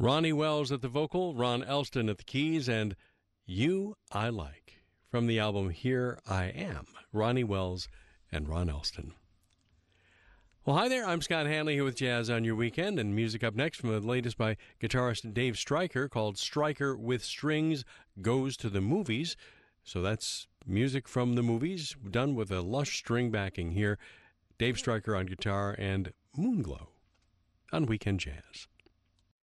Ronnie Wells at the vocal, Ron Elston at the keys, and You I Like from the album Here I Am, Ronnie Wells and Ron Elston. Well, hi there. I'm Scott Hanley here with Jazz on Your Weekend, and music up next from the latest by guitarist Dave Stryker called Stryker with Strings Goes to the Movies. So that's music from the movies done with a lush string backing here. Dave Stryker on guitar and Moonglow on Weekend Jazz.